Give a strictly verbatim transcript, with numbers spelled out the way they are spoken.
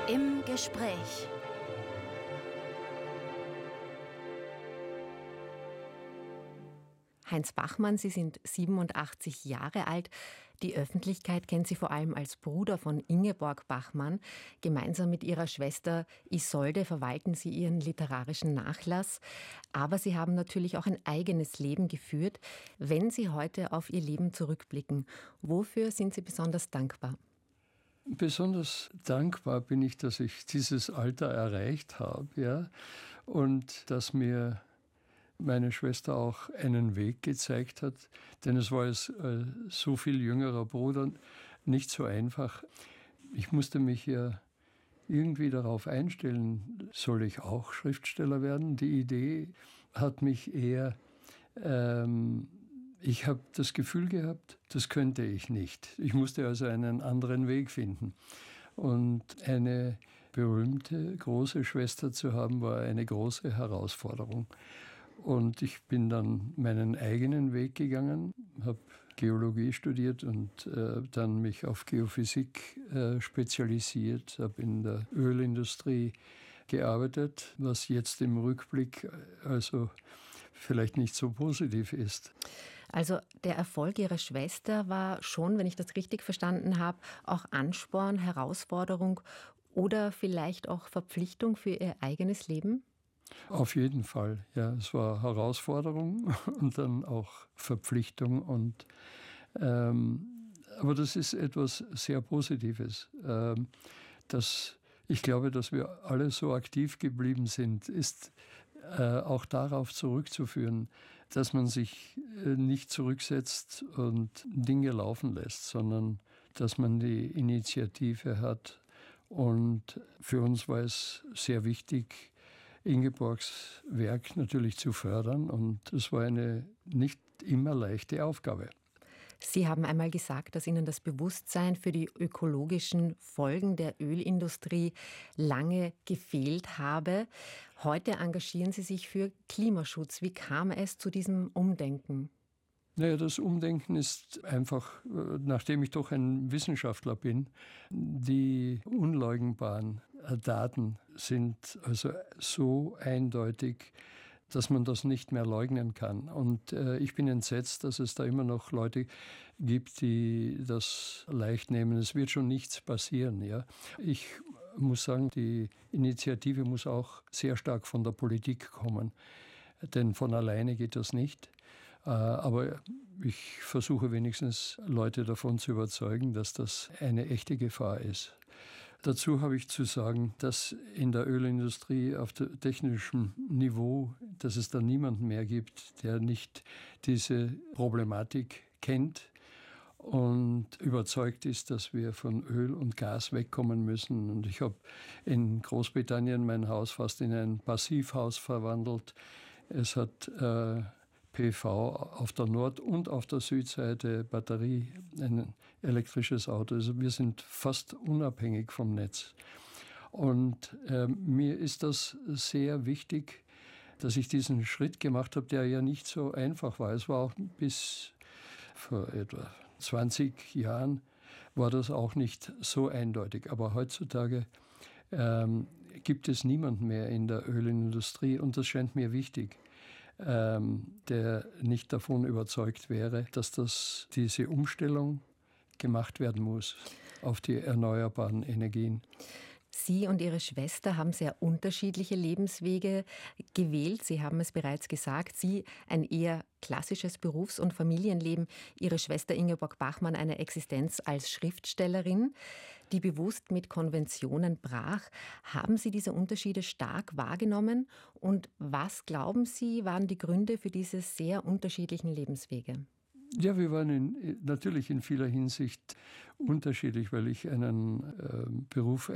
Im Gespräch. Heinz Bachmann, Sie sind siebenundachtzig Jahre alt. Die Öffentlichkeit kennt Sie vor allem als Bruder von Ingeborg Bachmann. Gemeinsam mit Ihrer Schwester Isolde verwalten Sie Ihren literarischen Nachlass. Aber Sie haben natürlich auch ein eigenes Leben geführt. Wenn Sie heute auf Ihr Leben zurückblicken, wofür sind Sie besonders dankbar? Besonders dankbar bin ich, dass ich dieses Alter erreicht habe, ja, und dass mir meine Schwester auch einen Weg gezeigt hat, denn es war als äh, so viel jüngerer Bruder nicht so einfach. Ich musste mich ja irgendwie darauf einstellen, soll ich auch Schriftsteller werden? Die Idee hat mich eher, ähm, ich habe das Gefühl gehabt, das könnte ich nicht. Ich musste also einen anderen Weg finden. Und eine berühmte große Schwester zu haben, war eine große Herausforderung. Und ich bin dann meinen eigenen Weg gegangen, habe Geologie studiert und äh, dann mich auf Geophysik äh, spezialisiert, habe in der Ölindustrie gearbeitet, was jetzt im Rückblick also vielleicht nicht so positiv ist. Also der Erfolg Ihrer Schwester war schon, wenn ich das richtig verstanden habe, auch Ansporn, Herausforderung oder vielleicht auch Verpflichtung für Ihr eigenes Leben? Auf jeden Fall, ja. Es war Herausforderung und dann auch Verpflichtung. Und, ähm, aber das ist etwas sehr Positives. Ähm, dass ich glaube, dass wir alle so aktiv geblieben sind, ist äh, auch darauf zurückzuführen, dass man sich äh, nicht zurücksetzt und Dinge laufen lässt, sondern dass man die Initiative hat. Und für uns war es sehr wichtig, Ingeborgs Werk natürlich zu fördern, und es war eine nicht immer leichte Aufgabe. Sie haben einmal gesagt, dass Ihnen das Bewusstsein für die ökologischen Folgen der Ölindustrie lange gefehlt habe. Heute engagieren Sie sich für Klimaschutz. Wie kam es zu diesem Umdenken? Naja, das Umdenken ist einfach, nachdem ich doch ein Wissenschaftler bin, die unleugnbaren Daten sind also so eindeutig, dass man das nicht mehr leugnen kann. Und äh, ich bin entsetzt, dass es da immer noch Leute gibt, die das leicht nehmen. Es wird schon nichts passieren. Ja? Ich muss sagen, die Initiative muss auch sehr stark von der Politik kommen, denn von alleine geht das nicht. Aber ich versuche wenigstens, Leute davon zu überzeugen, dass das eine echte Gefahr ist. Dazu habe ich zu sagen, dass in der Ölindustrie auf technischem Niveau, dass es da niemanden mehr gibt, der nicht diese Problematik kennt und überzeugt ist, dass wir von Öl und Gas wegkommen müssen. Und ich habe in Großbritannien mein Haus fast in ein Passivhaus verwandelt. Es hat äh, P V auf der Nord- und auf der Südseite, Batterie, ein elektrisches Auto. Also wir sind fast unabhängig vom Netz. Und äh, mir ist das sehr wichtig, dass ich diesen Schritt gemacht habe, der ja nicht so einfach war. Es war auch bis vor etwa zwanzig Jahren war das auch nicht so eindeutig. Aber heutzutage ähm, gibt es niemanden mehr in der Ölindustrie, und das scheint mir wichtig, Ähm, der nicht davon überzeugt wäre, dass das, diese Umstellung gemacht werden muss auf die erneuerbaren Energien. Sie und Ihre Schwester haben sehr unterschiedliche Lebenswege gewählt. Sie haben es bereits gesagt. Sie ein eher klassisches Berufs- und Familienleben. Ihre Schwester Ingeborg Bachmann eine Existenz als Schriftstellerin, die bewusst mit Konventionen brach. Haben Sie diese Unterschiede stark wahrgenommen? Und was, glauben Sie, waren die Gründe für diese sehr unterschiedlichen Lebenswege? Ja, wir waren in, natürlich in vieler Hinsicht unterschiedlich, weil ich einen äh, Beruf